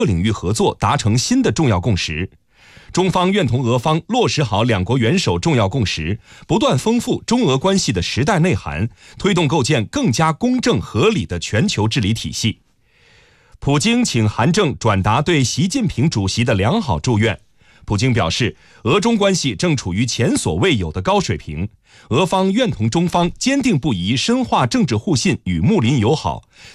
各领域合作达成新的重要共识。中方愿同俄方落实好两国元首重要共识，不断丰富中俄关系的时代内涵，推动构建更加公正合理的全球治理体系。普京请韩正转达对习近平主席的良好祝愿。普京表示，俄中关系正处于前所未有的高水平，俄方愿同中方坚定不移深化政治互信与睦邻友好，